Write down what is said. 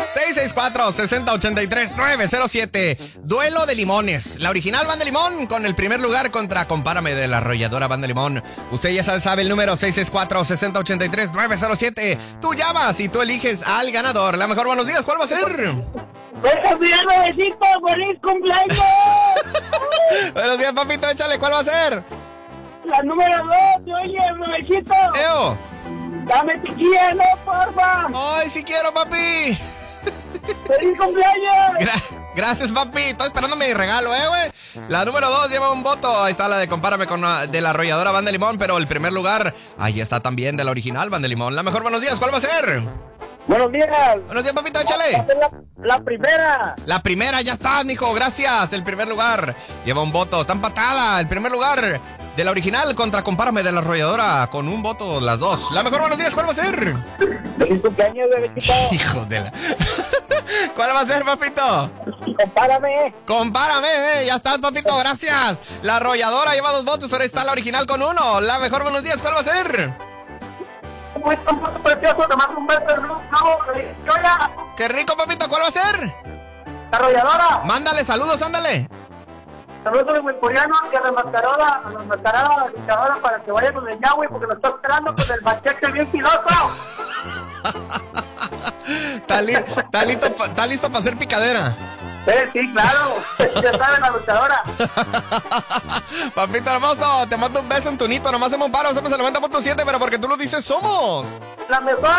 664-6083-907. Duelo de limones. La original Banda Limón con el primer lugar contra Compárame de la arrolladora Banda Limón. Usted ya sabe el número 664-6083-907. Tú llamas y tú eliges al ganador. La mejor, buenos días. ¿Cuál va a ser? ¡Buenos días, bebecito! ¡Feliz cumpleaños! Buenos días, papito. Échale. ¿Cuál va a ser? La número 2, oye, bebecito. Eo. Dame chiquilla, no, porfa. Ay, sí quiero, papi. ¡Feliz cumpleaños! Gracias, papi. Estoy esperando mi regalo, güey. La número 2 lleva un voto. Ahí está la de Compárame con de la arrolladora Banda Limón. Pero el primer lugar, ahí está también de la original Banda Limón. La mejor, buenos días. ¿Cuál va a ser? Buenos días. Buenos días, papito. Échale. La primera. La primera, ya está, mijo. Gracias. El primer lugar lleva un voto. Está empatada. El primer lugar de la original contra Compárame de la arrolladora. Con un voto, las dos. La mejor, buenos días. ¿Cuál va a ser? ¡Feliz cumpleaños, bebecito! Hijo de la... ¿Cuál va a ser, papito? Compárame. Compárame, ya estás, papito, gracias. La arrolladora lleva 2 votos, pero está la original con 1. La mejor, buenos días, ¿cuál va a ser? Un voto precioso, te mando un beso, hola. Qué rico, papito, ¿cuál va a ser? La arrolladora. Mándale saludos, ándale. Saludos de Wilpuriano y a la enmascarada, la luchadora para que vaya con el Yahweh porque lo está esperando con el machete bien filoso. ¿Está listo para hacer picadera? Sí, claro. Ya saben, la luchadora. Papito hermoso, te mando un beso en tu nito. Nomás hacemos un paro, hacemos el 90.7, pero porque tú lo dices somos La mejor.